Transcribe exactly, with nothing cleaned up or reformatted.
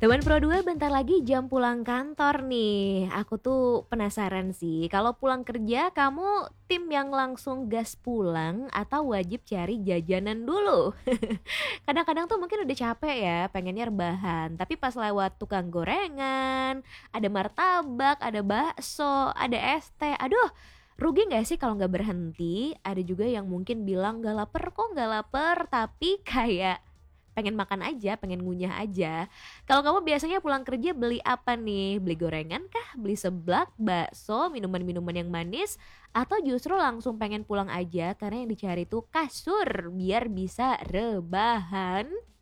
Teman Pro dua bentar lagi jam pulang kantor nih. Aku tuh penasaran sih, kalau pulang kerja kamu tim yang langsung gas pulang atau wajib cari jajanan dulu? Kadang-kadang tuh mungkin udah capek ya, pengennya rebahan, tapi pas lewat tukang gorengan, ada martabak, ada bakso, ada es teh, aduh rugi nggak sih kalau nggak berhenti? Ada juga yang mungkin bilang, "Nggak laper kok, nggak laper," tapi kayak pengen makan aja, pengen ngunyah aja. Kalau kamu biasanya pulang kerja beli apa nih? Beli gorengan kah? Beli seblak, bakso, minuman-minuman yang manis? Atau justru langsung pengen pulang aja karena yang dicari tuh kasur biar bisa rebahan?